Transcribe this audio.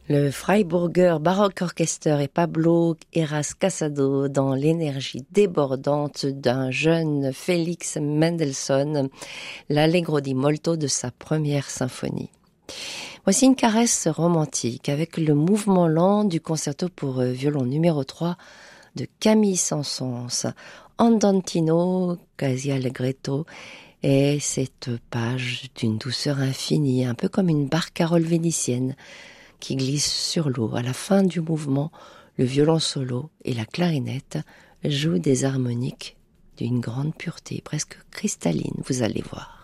Le Freiburger Baroque Orchester et Pablo Heras Casado dans l'énergie débordante d'un jeune Félix Mendelssohn, l'Allegro di molto de sa première symphonie. Voici une caresse romantique avec le mouvement lent du concerto pour violon numéro 3 de Camille Saint-Saëns, Andantino quasi allegretto, et cette page d'une douceur infinie, un peu comme une barcarolle vénitienne qui glisse sur l'eau. À la fin du mouvement, le violon solo et la clarinette jouent des harmoniques d'une grande pureté, presque cristalline, vous allez voir.